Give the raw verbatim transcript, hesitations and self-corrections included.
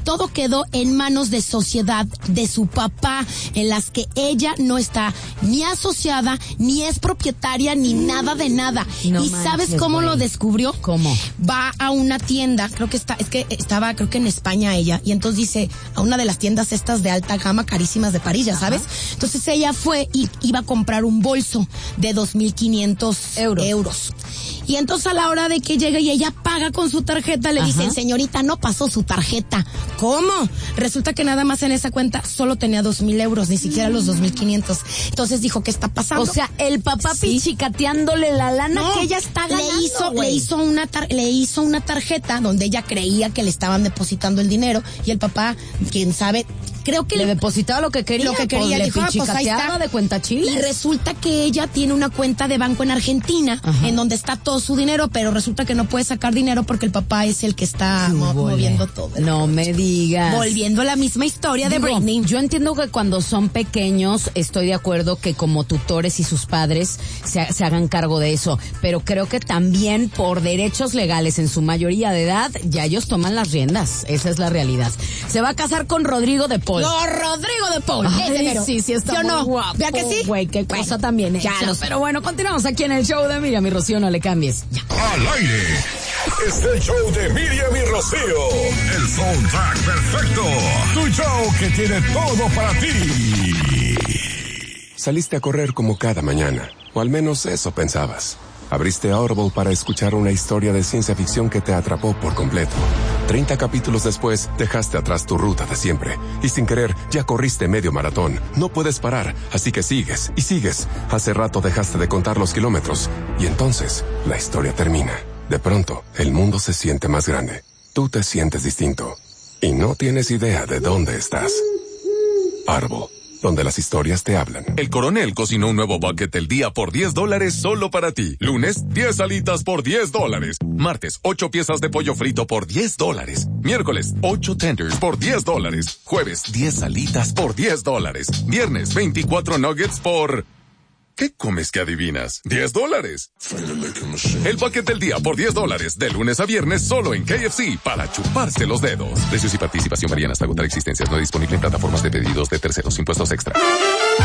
todo quedó en manos de sociedad de su papá, en las que ella no está ni asociada, ni es propietaria, ni nada de nada. No ¿Y manches, sabes cómo güey. lo descubrió? ¿Cómo? Va a una tienda, creo que está, es que estaba, creo que en España ella, y entonces dice, a una de las tiendas estas de alta gama, carísimas de París, ya sabes. Ajá. Entonces ella fue y iba a comprar un bolso de dos mil quinientos euros. euros. Y entonces a la hora de que llega y ella paga con su tarjeta, le Ajá. dicen, señorita, no pasó su tarjeta. ¿Cómo? Resulta que nada más en esa cuenta solo tenía dos mil euros, ni siquiera mm. los dos mil quinientos. Entonces dijo, ¿qué está pasando? O sea, el papá sí. pichicateándole la lana no, que ella está ganando, le hizo, güey. le hizo una tar- le hizo una tarjeta donde ella creía que le estaban depositando el dinero, y el papá, quién sabe, creo que le depositaba lo que quería, lo que quería, pues, dijo, le ah, pues ahí está. de cuenta chile. Y resulta que ella tiene una cuenta de banco en Argentina, Ajá. en donde está todo su dinero, pero resulta que no puede sacar dinero porque el papá es el que está mo- moviendo todo. No coche. me digas. Volviendo a la misma historia de Digo, Britney. Yo entiendo que cuando son pequeños, estoy de acuerdo que como tutores y sus padres se, se hagan cargo de eso, pero creo que también por derechos legales en su mayoría de edad, ya ellos toman las riendas. Esa es la realidad. Se va a casar con Rodrigo de Paul. No, Rodrigo de Paul. Ay, ese mero. sí, sí está ¿Sí o muy no? guapo. ¿Vea que sí? Güey, qué cosa bueno, también hecha. Ya los... Pero bueno, continuamos aquí en el show de Miriam y Rocío, no le cambies. Ya. Al aire. Es el show de Miriam y Rocío. El soundtrack perfecto. Tu show que tiene todo para ti. Saliste a correr como cada mañana, o al menos eso pensabas. Abriste Audible para escuchar una historia de ciencia ficción que te atrapó por completo. Treinta capítulos después, dejaste atrás tu ruta de siempre. Y sin querer, ya corriste medio maratón. No puedes parar, así que sigues y sigues. Hace rato dejaste de contar los kilómetros. Y entonces, la historia termina. De pronto, el mundo se siente más grande. Tú te sientes distinto. Y no tienes idea de dónde estás. Audible, donde las historias te hablan. El Coronel cocinó un nuevo bucket del día por diez dólares solo para ti. Lunes, diez alitas por diez dólares. Martes, ocho piezas de pollo frito por diez dólares. Miércoles, ocho tenders por diez dólares. Jueves, diez alitas por diez dólares. Viernes, veinticuatro nuggets por... ¿Qué comes que adivinas? diez dólares. El paquete del día por diez dólares. De lunes a viernes solo en K F C para chuparse los dedos. Precios y participación varían hasta agotar existencias. No disponible en plataformas de pedidos de terceros. Impuestos extra.